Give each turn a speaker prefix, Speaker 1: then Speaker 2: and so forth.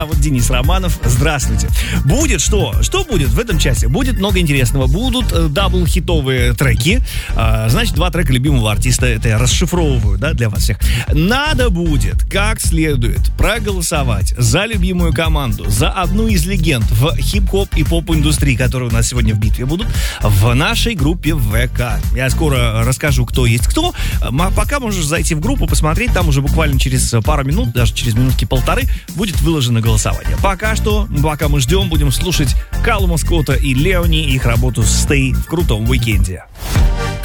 Speaker 1: А вот Денис Романов, здравствуйте. Будет что? Что будет в этом часе? Будет много интересного. Будут дабл-хитовые треки. Значит, 2 трека любимого артиста. Это я расшифровываю, да, для вас всех. Надо будет как следует проголосовать за любимую команду, за одну из легенд в хип-хоп и поп-индустрии, которые у нас сегодня в битве будут, в нашей группе ВК. Я скоро расскажу, кто есть кто. Пока можешь зайти в группу, посмотреть. Там уже буквально через пару минут, даже через минутки полторы, будет выложено голосование. Пока что, пока мы ждем, будем слушать Калума Скотта и Леони и их работу «Stay» в крутом уикенде.